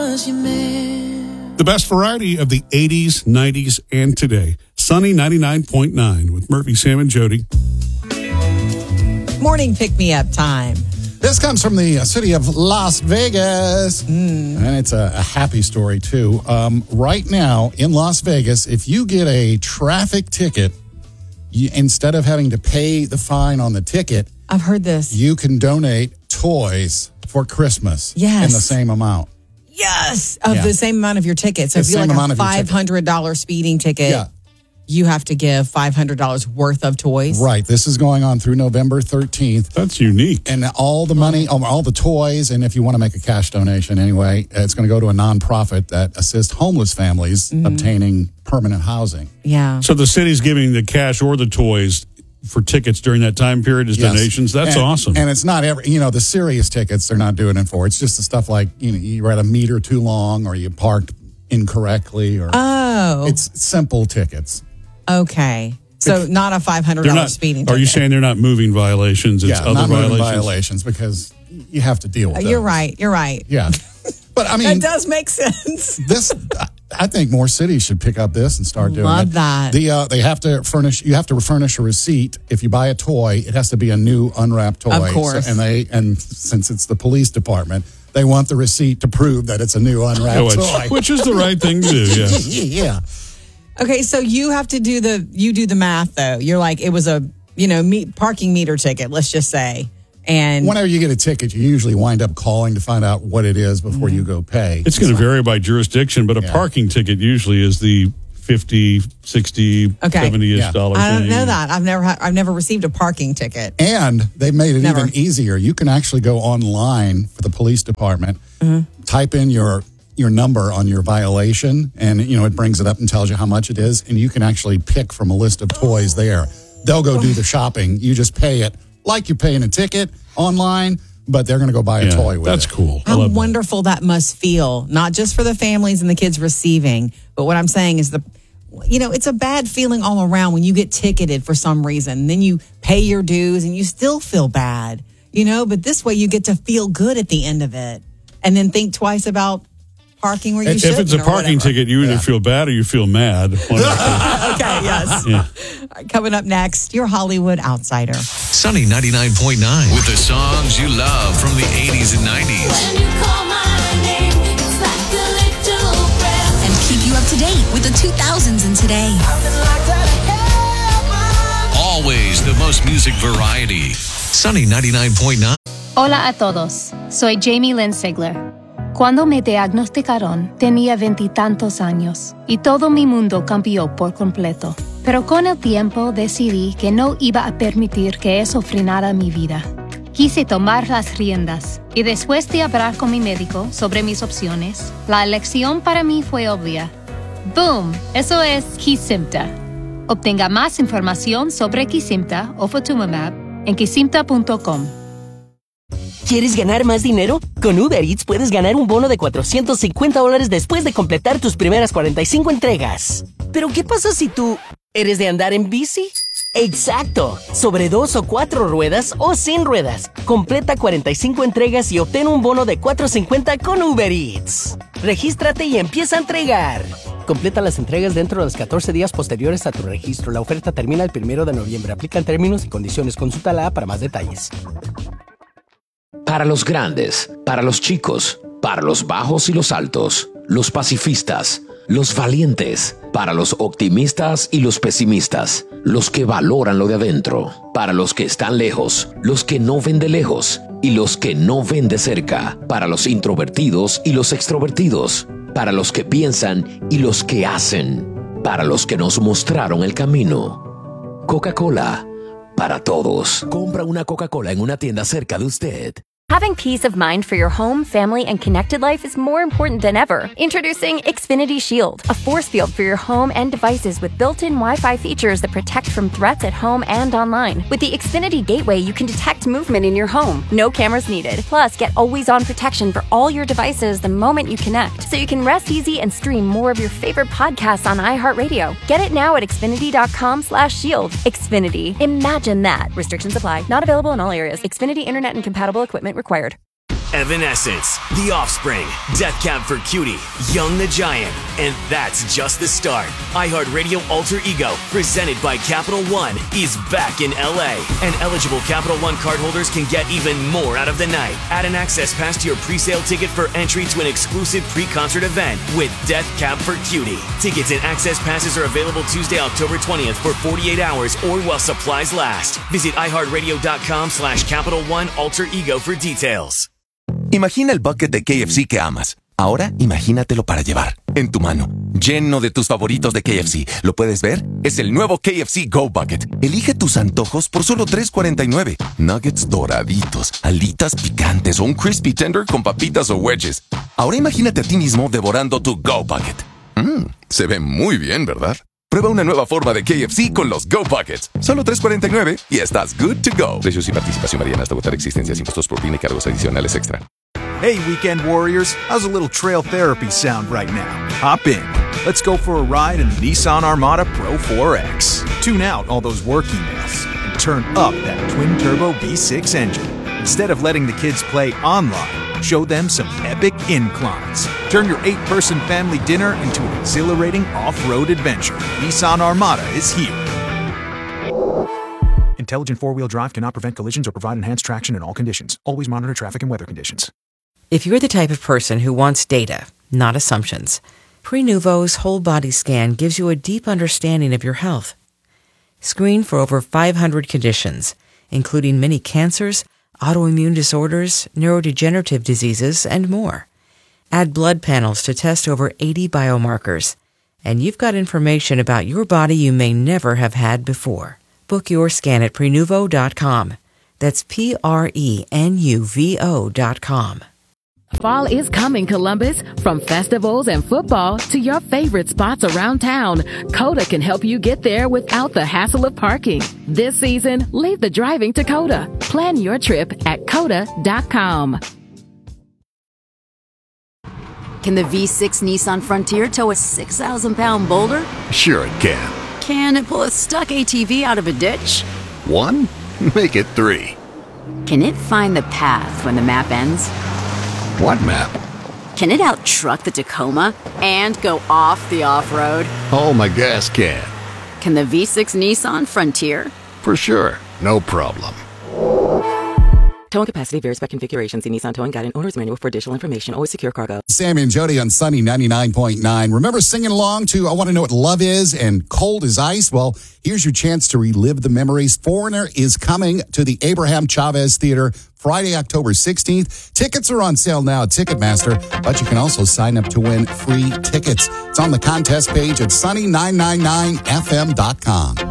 was your man. The best variety of the 80s, 90s, and today. Sunny 99.9 with Murphy, Sam, and Jody. Morning pick-me-up time. This comes from the city of Las Vegas, and it's a happy story, too. Right now in Las Vegas, if you get a traffic ticket, instead of having to pay the fine on the ticket, I've heard this. you can donate toys for Christmas Yes. in the same amount. Yes, of the same amount of your ticket. So The if you same like amount a of your ticket. $500 speeding ticket, Yeah. you have to give $500 worth of toys. Right. This is going on through November 13th. That's unique. And all the money, all the toys, and if you want to make a cash donation anyway, it's going to go to a nonprofit that assists homeless families obtaining permanent housing. Yeah. So the city's giving the cash or the toys for tickets during that time period as Yes. donations. That's And- awesome. And it's not every, the serious tickets they're not doing it for. It's just the stuff like, you read a meter too long or you parked incorrectly or it's simple tickets. Okay. So not a $500 They're not, speeding ticket. are you saying they're not moving violations? It's other not moving violations? violations because you have to deal with those. You're right. You're right. Yeah. But I That mean, does make sense. I think more cities should pick up this and start doing it. Love that. They have to furnish a receipt. If you buy a toy, it has to be a new unwrapped toy. Of course. And since it's the police department, they want the receipt to prove that it's a new unwrapped toy. Which is the right thing to do, yeah. Yeah. Okay, so you have to do the math though. You're like, it was a, parking meter ticket, let's just say. And Whenever you get a ticket, you usually wind up calling to find out what it is before you go pay. It's going to vary by jurisdiction, but a parking ticket usually is the $50, $60, $70-ish dollar I don't thing. know that. I've never received a parking ticket. And they've made it Never. even easier. You can actually go online for the police department, type in your number on your violation, and it brings it up and tells you how much it is, and you can actually pick from a list of toys there. They'll go do the shopping. You just pay it like you're paying a ticket online, but they're going to go buy a toy with That's it. cool. I How love that. wonderful that must feel, not just for the families and the kids receiving, but what I'm saying is it's a bad feeling all around when you get ticketed for some reason. Then you pay your dues and you still feel bad, but this way you get to feel good at the end of it and then think twice about parking where you should. If it's a parking ticket, you either feel bad or you feel mad. Okay, yes. Yeah. All right, coming up next, your Hollywood Outsider. Sunny 99.9 with the songs you love from the 80s and 90s. When you call my name, it's like a little breath. And keep you up to date with the 2000s and today. Something like that. Always the most music variety. Sunny 99.9. Hola a todos, soy Jamie Lynn Sigler. Cuando me diagnosticaron, tenía 20 años y todo mi mundo cambió por completo. Pero con el tiempo decidí que no iba a permitir que eso frenara mi vida. Quise tomar las riendas y después de hablar con mi médico sobre mis opciones, la elección para mí fue obvia. ¡Boom! Eso es Kesimpta. Obtenga más información sobre Kesimpta o Ofatumumab en kesimpta.com. ¿Quieres ganar más dinero? Con Uber Eats puedes ganar un bono de $450 después de completar tus primeras 45 entregas. ¿Pero qué pasa si tú eres de andar en bici? ¡Exacto! Sobre 2 o 4 ruedas o sin ruedas. Completa 45 entregas y obtén un bono de $450 con Uber Eats. Regístrate y empieza a entregar. Completa las entregas dentro de los 14 días posteriores a tu registro. La oferta termina el 1 de noviembre. Aplican términos y condiciones. Consulta la app para más detalles. Para los grandes, para los chicos, para los bajos y los altos, los pacifistas, los valientes, para los optimistas y los pesimistas, los que valoran lo de adentro, para los que están lejos, los que no ven de lejos y los que no ven de cerca, para los introvertidos y los extrovertidos, para los que piensan y los que hacen, para los que nos mostraron el camino. Coca-Cola, para todos. Compra una Coca-Cola en una tienda cerca de usted. Having peace of mind for your home, family, and connected life is more important than ever. Introducing Xfinity Shield, a force field for your home and devices with built-in Wi-Fi features that protect from threats at home and online. With the Xfinity Gateway, you can detect movement in your home. No cameras needed. Plus, get always-on protection for all your devices the moment you connect, so you can rest easy and stream more of your favorite podcasts on iHeartRadio. Get it now at Xfinity.com/shield. Xfinity. Imagine that. Restrictions apply. Not available in all areas. Xfinity Internet and compatible equipment required. Evanescence, The Offspring, Death Cab for Cutie, Young the Giant, and that's just the start. iHeartRadio Alter Ego, presented by Capital One, is back in LA, and eligible Capital One cardholders can get even more out of the night. Add an access pass to your pre-sale ticket for entry to an exclusive pre-concert event with Death Cab for Cutie. Tickets and access passes are available Tuesday, October 20th for 48 hours or while supplies last. Visit iHeartRadio.com/Capital One Alter Ego for details. Imagina el bucket de KFC que amas. Ahora imagínatelo para llevar, en tu mano, lleno de tus favoritos de KFC. ¿Lo puedes ver? Es el nuevo KFC Go Bucket. Elige tus antojos por solo $3.49. Nuggets doraditos, alitas picantes o un crispy tender con papitas o wedges. Ahora imagínate a ti mismo devorando tu Go Bucket. Se ve muy bien, ¿verdad? Prueba una nueva forma de KFC con los Go Buckets. Solo $3.49 y estás good to go. Precios y participación varían hasta agotar existencias, impuestos por PIN y cargos adicionales extra. Hey, weekend warriors. How's a little trail therapy sound right now? Hop in. Let's go for a ride in the Nissan Armada Pro 4X. Tune out all those work emails and turn up that twin-turbo V6 engine. Instead of letting the kids play online, show them some epic inclines. Turn your 8-person family dinner into an exhilarating off-road adventure. Nissan Armada is here. Intelligent four-wheel drive cannot prevent collisions or provide enhanced traction in all conditions. Always monitor traffic and weather conditions. If you're the type of person who wants data, not assumptions, Prenuvo's whole body scan gives you a deep understanding of your health. Screen for over 500 conditions, including many cancers, autoimmune disorders, neurodegenerative diseases, and more. Add blood panels to test over 80 biomarkers, and you've got information about your body you may never have had before. Book your scan at Prenuvo.com. That's Prenuvo.com. Fall is coming, Columbus. From festivals and football to your favorite spots around town, Coda can help you get there without the hassle of parking. This season, leave the driving to Coda. Plan your trip at Coda.com. Can the V6 Nissan Frontier tow a 6,000-pound boulder? Sure it can. Can it pull a stuck ATV out of a ditch? 1? Make it 3. Can it find the path when the map ends? What map? Can it out-truck the Tacoma and go off the off-road? Oh, my gas can. Can the V6 Nissan Frontier? For sure. No problem. Towing capacity varies by configuration. See Nissan Towing Guide and Owner's Manual for additional information. Always secure cargo. Sammy and Jody on Sunny 99.9. Remember singing along to I Want to Know What Love Is and Cold as Ice? Well, here's your chance to relive the memories. Foreigner is coming to the Abraham Chavez Theater Friday, October 16th. Tickets are on sale now at Ticketmaster, but you can also sign up to win free tickets. It's on the contest page at sunny999fm.com.